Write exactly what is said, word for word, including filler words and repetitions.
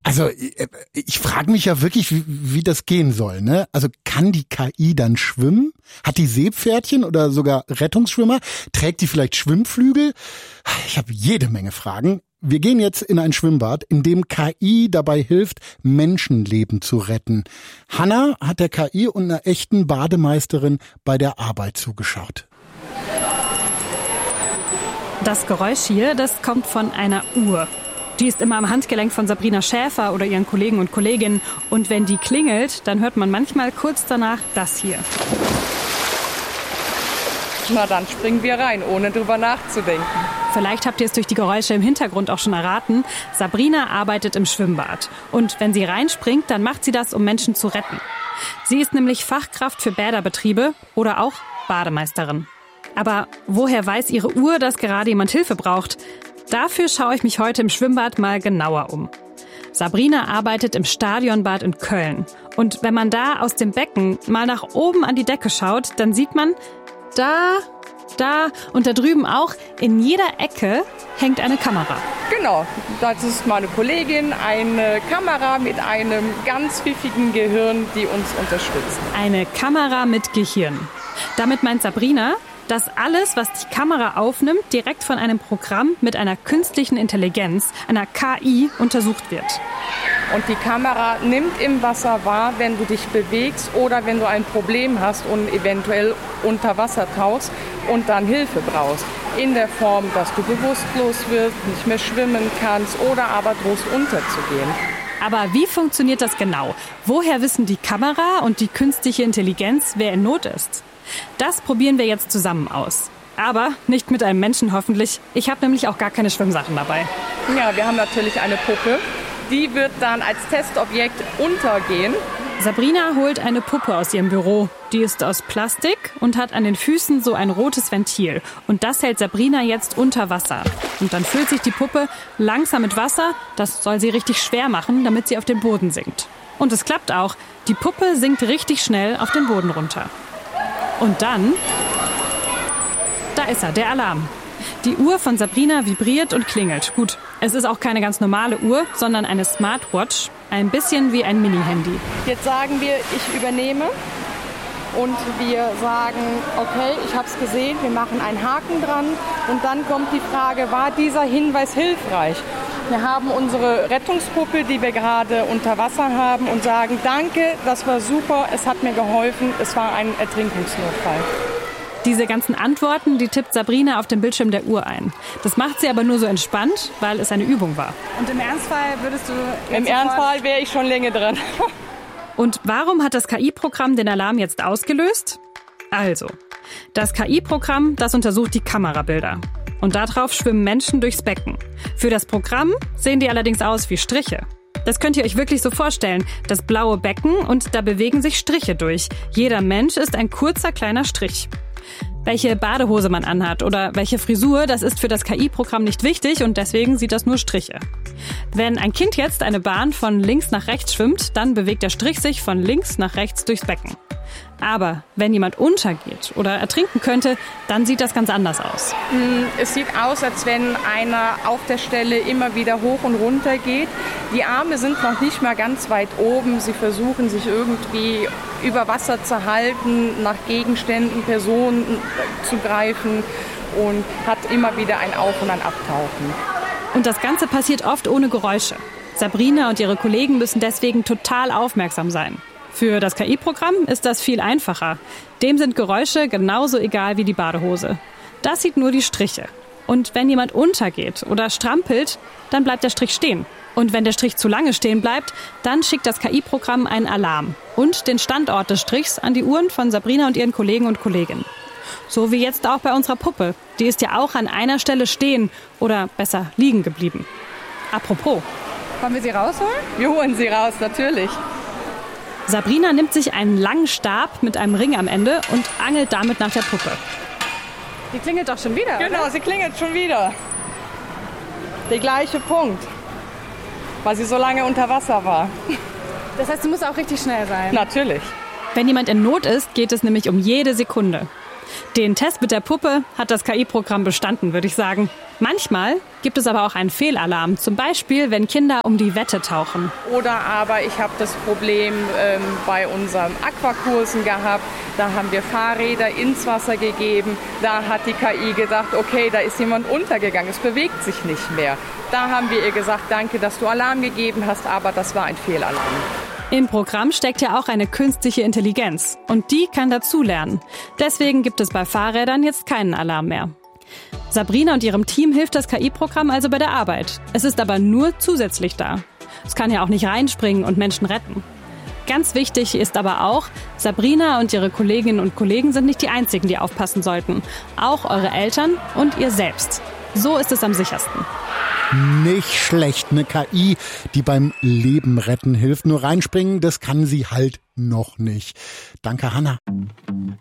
Also ich, ich frage mich ja wirklich, wie, wie das gehen soll, ne? Also kann die K I dann schwimmen? Hat die Seepferdchen oder sogar Rettungsschwimmer? Trägt die vielleicht Schwimmflügel? Ich habe jede Menge Fragen. Wir gehen jetzt in ein Schwimmbad, in dem K I dabei hilft, Menschenleben zu retten. Hanna hat der K I und einer echten Bademeisterin bei der Arbeit zugeschaut. Das Geräusch hier, das kommt von einer Uhr. Die ist immer am Handgelenk von Sabrina Schäfer oder ihren Kollegen und Kolleginnen. Und wenn die klingelt, dann hört man manchmal kurz danach das hier. Na, dann springen wir rein, ohne drüber nachzudenken. Vielleicht habt ihr es durch die Geräusche im Hintergrund auch schon erraten. Sabrina arbeitet im Schwimmbad. Und wenn sie reinspringt, dann macht sie das, um Menschen zu retten. Sie ist nämlich Fachkraft für Bäderbetriebe oder auch Bademeisterin. Aber woher weiß ihre Uhr, dass gerade jemand Hilfe braucht? Dafür schaue ich mich heute im Schwimmbad mal genauer um. Sabrina arbeitet im Stadionbad in Köln. Und wenn man da aus dem Becken mal nach oben an die Decke schaut, dann sieht man, da, da und da drüben auch, in jeder Ecke hängt eine Kamera. Genau, das ist meine Kollegin, eine Kamera mit einem ganz pfiffigen Gehirn, die uns unterstützt. Eine Kamera mit Gehirn. Damit meint Sabrina, dass alles, was die Kamera aufnimmt, direkt von einem Programm mit einer künstlichen Intelligenz, einer K I, untersucht wird. Und die Kamera nimmt im Wasser wahr, wenn du dich bewegst oder wenn du ein Problem hast und eventuell unter Wasser tauchst und dann Hilfe brauchst. In der Form, dass du bewusstlos wirst, nicht mehr schwimmen kannst oder aber drohst unterzugehen. Aber wie funktioniert das genau? Woher wissen die Kamera und die künstliche Intelligenz, wer in Not ist? Das probieren wir jetzt zusammen aus. Aber nicht mit einem Menschen hoffentlich. Ich habe nämlich auch gar keine Schwimmsachen dabei. Ja, wir haben natürlich eine Puppe. Die wird dann als Testobjekt untergehen. Sabrina holt eine Puppe aus ihrem Büro. Die ist aus Plastik und hat an den Füßen so ein rotes Ventil. Und das hält Sabrina jetzt unter Wasser. Und dann füllt sich die Puppe langsam mit Wasser. Das soll sie richtig schwer machen, damit sie auf den Boden sinkt. Und es klappt auch. Die Puppe sinkt richtig schnell auf den Boden runter. Und dann, da ist er, der Alarm. Die Uhr von Sabrina vibriert und klingelt. Gut, es ist auch keine ganz normale Uhr, sondern eine Smartwatch. Ein bisschen wie ein Mini-Handy. Jetzt sagen wir, ich übernehme. Und wir sagen, okay, ich habe es gesehen, wir machen einen Haken dran. Und dann kommt die Frage, war dieser Hinweis hilfreich? Wir haben unsere Rettungspuppe, die wir gerade unter Wasser haben und sagen, danke, das war super, es hat mir geholfen, es war ein Ertrinkungsnotfall. Diese ganzen Antworten, die tippt Sabrina auf dem Bildschirm der Uhr ein. Das macht sie aber nur so entspannt, weil es eine Übung war. Und im Ernstfall würdest du... Im Ernstfall wäre ich schon länger dran. Und warum hat das K I-Programm den Alarm jetzt ausgelöst? Also, das K I-Programm, das untersucht die Kamerabilder. Und darauf schwimmen Menschen durchs Becken. Für das Programm sehen die allerdings aus wie Striche. Das könnt ihr euch wirklich so vorstellen. Das blaue Becken und da bewegen sich Striche durch. Jeder Mensch ist ein kurzer kleiner Strich. Welche Badehose man anhat oder welche Frisur, das ist für das K I-Programm nicht wichtig und deswegen sieht das nur Striche. Wenn ein Kind jetzt eine Bahn von links nach rechts schwimmt, dann bewegt der Strich sich von links nach rechts durchs Becken. Aber wenn jemand untergeht oder ertrinken könnte, dann sieht das ganz anders aus. Es sieht aus, als wenn einer auf der Stelle immer wieder hoch und runter geht. Die Arme sind noch nicht mal ganz weit oben. Sie versuchen sich irgendwie über Wasser zu halten, nach Gegenständen, Personen zu greifen und hat immer wieder ein Auf- und ein Abtauchen. Und das Ganze passiert oft ohne Geräusche. Sabrina und ihre Kollegen müssen deswegen total aufmerksam sein. Für das K I-Programm ist das viel einfacher. Dem sind Geräusche genauso egal wie die Badehose. Das sieht nur die Striche. Und wenn jemand untergeht oder strampelt, dann bleibt der Strich stehen. Und wenn der Strich zu lange stehen bleibt, dann schickt das K I-Programm einen Alarm und den Standort des Strichs an die Uhren von Sabrina und ihren Kollegen und Kolleginnen. So wie jetzt auch bei unserer Puppe. Die ist ja auch an einer Stelle stehen oder besser liegen geblieben. Apropos. Wollen wir sie rausholen? Wir holen sie raus, natürlich. Sabrina nimmt sich einen langen Stab mit einem Ring am Ende und angelt damit nach der Puppe. Die klingelt doch schon wieder, Genau, oder? sie klingelt schon wieder. Der gleiche Punkt, weil sie so lange unter Wasser war. Das heißt, sie muss auch richtig schnell sein. Natürlich. Wenn jemand in Not ist, geht es nämlich um jede Sekunde. Den Test mit der Puppe hat das K I-Programm bestanden, würde ich sagen. Manchmal gibt es aber auch einen Fehlalarm, zum Beispiel, wenn Kinder um die Wette tauchen. Oder aber ich habe das Problem ähm, bei unseren Aquakursen gehabt, da haben wir Fahrräder ins Wasser gegeben, da hat die K I gedacht, okay, da ist jemand untergegangen, es bewegt sich nicht mehr. Da haben wir ihr gesagt, danke, dass du Alarm gegeben hast, aber das war ein Fehlalarm. Im Programm steckt ja auch eine künstliche Intelligenz und die kann dazulernen. Deswegen gibt es bei Fahrrädern jetzt keinen Alarm mehr. Sabrina und ihrem Team hilft das K I-Programm also bei der Arbeit. Es ist aber nur zusätzlich da. Es kann ja auch nicht reinspringen und Menschen retten. Ganz wichtig ist aber auch, Sabrina und ihre Kolleginnen und Kollegen sind nicht die einzigen, die aufpassen sollten. Auch eure Eltern und ihr selbst. So ist es am sichersten. Nicht schlecht, eine K I, die beim Leben retten hilft. Nur reinspringen, das kann sie halt noch nicht. Danke, Hanna.